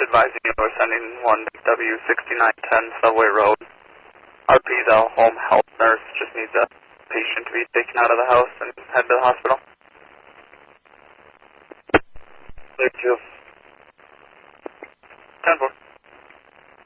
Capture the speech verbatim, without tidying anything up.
advising you we're sending one W sixty-nine ten Subway Road. R P is a home health nurse, just needs a patient to be taken out of the house and head to the hospital. Thank you.